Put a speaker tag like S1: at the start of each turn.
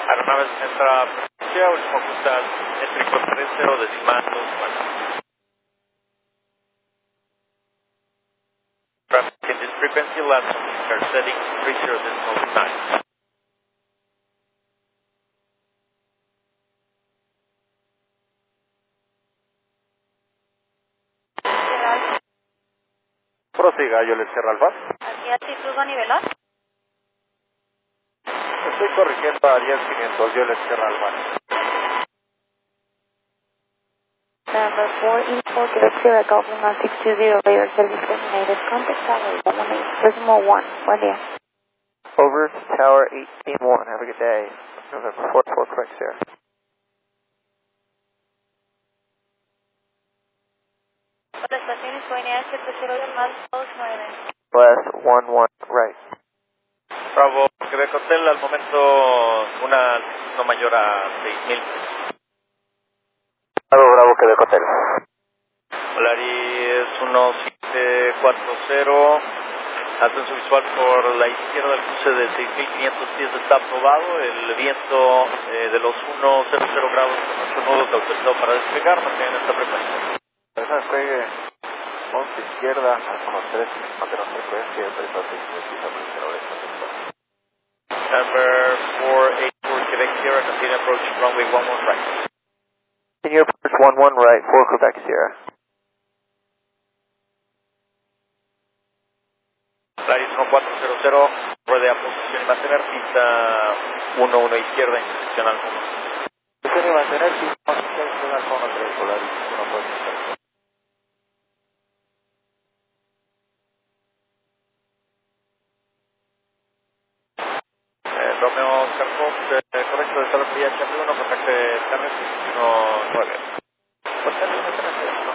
S1: Aeronave centra frecuencia, último costal, métrico 30 decimal 2. Traffic in this frequency, last on start setting 30.9. Prosiga, yo le cierro Alfa.
S2: Aquí altitud a nivelar.
S1: Estoy corrigiendo a 10.500, yo le cierro Alfa.
S2: Number 4E4, Quebec Sierra, Golf 1620, radar service terminated. Contact tower 18.1. Buen día.
S3: Over, Tower 18-1. Have a good day. November 4-4, Quebec Sierra.
S2: La estación Iscoinia 70 más 29.
S3: Blast 1-1, right.
S1: Bravo, Quebec Hotel, al momento una altitud no mayor a 6.000.
S3: Bravo, Quebec Hotel.
S1: Polaris 1740, ascenso visual por la izquierda del cruce de 6.500 pies está aprobado, el viento de los 100 grados con 8 nudos autorizado para despegar, mantienen esta frecuencia.
S3: Despegue 11 izquierda, al 13, mantener frecuencia, autorizado 6.500.
S1: Number 484 Quebec Sierra, continue approaching runway 11 right.
S3: Continue approach 11 right, 4 Quebec Sierra.
S1: Polaris 1400, ruede a posición y mantener pista 11 izquierda, intersección al fondo.
S3: Posición y mantener pista 11 izquierda al fondo 3, Polaris 1.0.
S1: Romeo Oscar Fox, correcto, de Estados Unidos, HP1, contacte Carnes 19.